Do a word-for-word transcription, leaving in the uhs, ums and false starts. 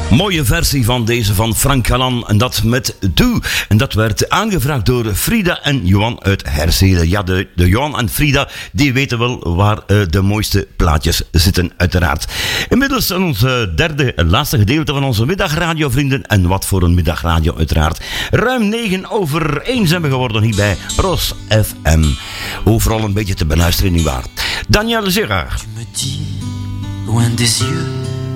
Mooie versie van deze van Frank Galan en dat met Do. En dat werd aangevraagd door Frida en Johan uit Herzelen. Ja, de, de Johan en Frida, die weten wel waar uh, de mooiste plaatjes zitten, uiteraard. Inmiddels in ons uh, derde en laatste gedeelte van onze middagradio, vrienden. En wat voor een middagradio, uiteraard. Ruim negen over één zijn we geworden hier bij Ros F M. Overal een beetje te beluisteren, nietwaar? Daniel Gérard. Tu me dis, loin des yeux